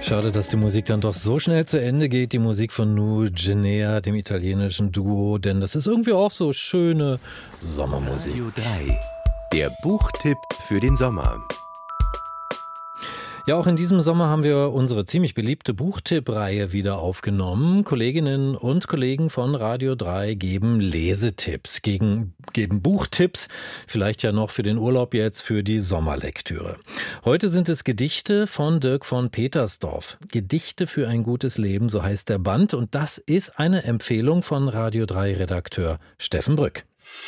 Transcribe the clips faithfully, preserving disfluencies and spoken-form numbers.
Schade, dass die Musik dann doch so schnell zu Ende geht. Die Musik von Nu Genea, dem italienischen Duo, denn das ist irgendwie auch so schöne Sommermusik. Radio drei, der Buchtipp für den Sommer. Ja, auch in diesem Sommer haben wir unsere ziemlich beliebte Buchtipp-Reihe wieder aufgenommen. Kolleginnen und Kollegen von Radio drei geben Lesetipps, gegen, geben Buchtipps, vielleicht ja noch für den Urlaub jetzt, für die Sommerlektüre. Heute sind es Gedichte von Dirk von Petersdorf. Gedichte für ein gutes Leben, so heißt der Band. Und das ist eine Empfehlung von Radio drei Redakteur Steffen Brück.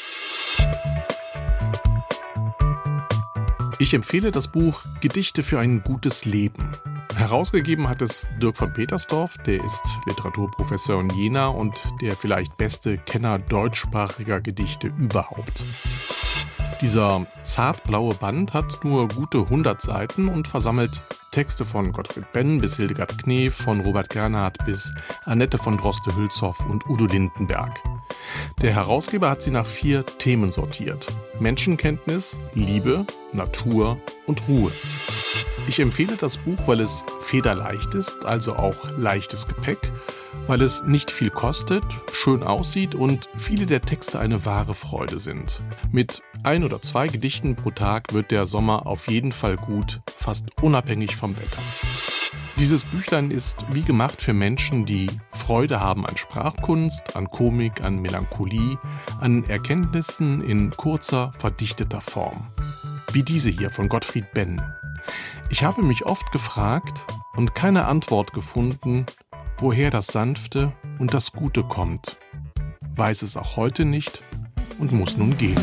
Ich empfehle das Buch Gedichte für ein gutes Leben. Herausgegeben hat es Dirk von Petersdorf, der ist Literaturprofessor in Jena und der vielleicht beste Kenner deutschsprachiger Gedichte überhaupt. Dieser zartblaue Band hat nur gute hundert Seiten und versammelt Texte von Gottfried Benn bis Hildegard Knef, von Robert Gernhardt bis Annette von Droste-Hülshoff und Udo Lindenberg. Der Herausgeber hat sie nach vier Themen sortiert: Menschenkenntnis, Liebe, Natur und Ruhe. Ich empfehle das Buch, weil es federleicht ist, also auch leichtes Gepäck, weil es nicht viel kostet, schön aussieht und viele der Texte eine wahre Freude sind. Mit ein oder zwei Gedichten pro Tag wird der Sommer auf jeden Fall gut, fast unabhängig vom Wetter. Dieses Büchlein ist wie gemacht für Menschen, die Freude haben an Sprachkunst, an Komik, an Melancholie, an Erkenntnissen in kurzer, verdichteter Form. Wie diese hier von Gottfried Benn. Ich habe mich oft gefragt und keine Antwort gefunden, woher das Sanfte und das Gute kommt. Weiß es auch heute nicht und muss nun gehen.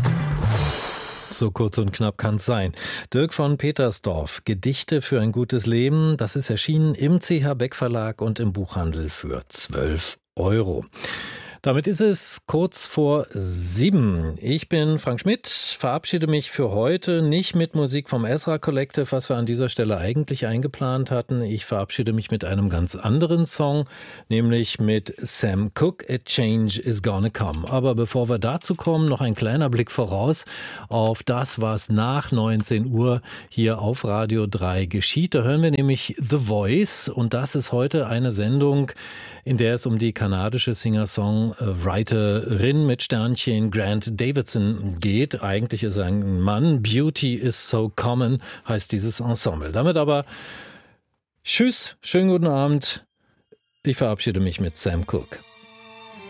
So kurz und knapp kann's sein. Dirk von Petersdorf, Gedichte für ein gutes Leben, das ist erschienen im C H Beck Verlag und im Buchhandel für zwölf Euro. Damit ist es kurz vor sieben. Ich bin Frank Schmidt, verabschiede mich für heute nicht mit Musik vom Ezra Collective, was wir an dieser Stelle eigentlich eingeplant hatten. Ich verabschiede mich mit einem ganz anderen Song, nämlich mit Sam Cooke, A Change is Gonna Come. Aber bevor wir dazu kommen, noch ein kleiner Blick voraus auf das, was nach neunzehn Uhr hier auf Radio drei geschieht. Da hören wir nämlich The Voice und das ist heute eine Sendung, in der es um die kanadische Singer-Songwriterin mit Sternchen Grant Davidson geht. Eigentlich ist er ein Mann. Beauty is so common heißt dieses Ensemble. Damit aber tschüss, schönen guten Abend. Ich verabschiede mich mit Sam Cooke.